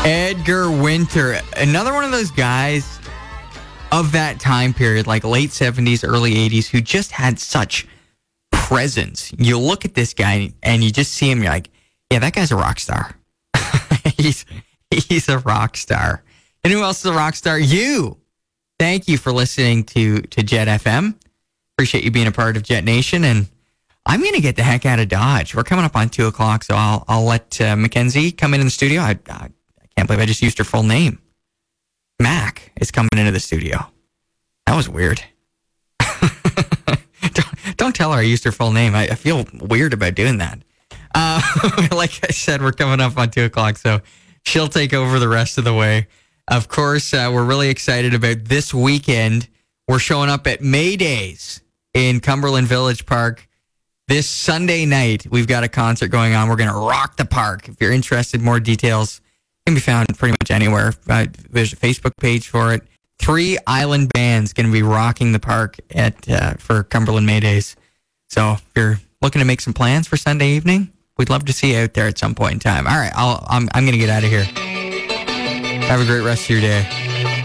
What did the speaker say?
Edgar Winter, another one of those guys of that time period, like late 70s, early 80s, who just had such presence. You look at this guy and you just see him, you're like, yeah, that guy's a rock star. He's a rock star. And who else is a rock star? You. Thank you for listening to Jet FM. Appreciate you being a part of Jet Nation. And I'm going to get the heck out of Dodge. We're coming up on 2 o'clock, so I'll let Mackenzie come in the studio. I can't believe I just used her full name. Mac is coming into the studio. That was weird. Don't tell her I used her full name. I feel weird about doing that. Like I said, we're coming up on 2 o'clock, so she'll take over the rest of the way. Of course, we're really excited about this weekend. We're showing up at Maydays in Cumberland Village Park. This Sunday night, we've got a concert going on. We're going to rock the park. If you're interested, more details can be found pretty much anywhere. There's a Facebook page for it. 3 island bands going to be rocking the park for Cumberland Maydays. So if you're looking to make some plans for Sunday evening, we'd love to see you out there at some point in time. All right, I'm going to get out of here. Have a great rest of your day.